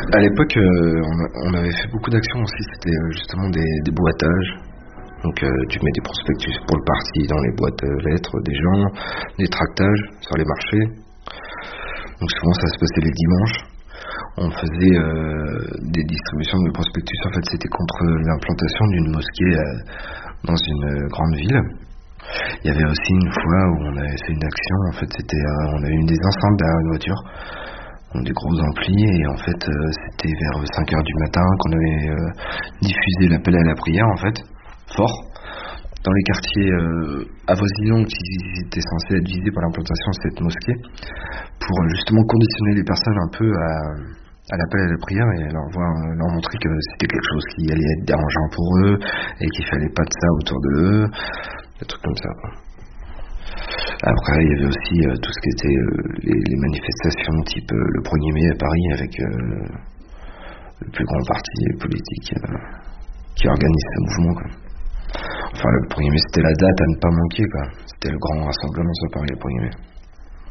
À l'époque, on avait fait beaucoup d'actions aussi. C'était justement des boîtages. Donc tu mets des prospectus pour le parti dans les boîtes lettres des gens, des tractages sur les marchés. Donc souvent ça se passait les dimanches. On faisait des distributions de prospectus. En fait, c'était contre l'implantation d'une mosquée dans une grande ville. Il y avait aussi une fois où on avait fait une action. En fait, on avait mis des enceintes derrière une voiture, donc des gros amplis, et en fait c'était vers 5h du matin qu'on avait diffusé l'appel à la prière, en fait, fort, dans les quartiers avoisinants qui étaient censés être visés par l'implantation de cette mosquée, pour justement conditionner les personnes un peu à l'appel à la prière et leur montrer que c'était quelque chose qui allait être dérangeant pour eux et qu'il fallait pas de ça autour d'eux, des trucs comme ça. Après, il y avait aussi tout ce qui était les manifestations type le 1er mai à Paris avec le plus grand parti politique qui organise ce mouvement, quoi. Enfin, le 1er mai, c'était la date à ne pas manquer, quoi. C'était le grand rassemblement sur Paris, le 1er mai.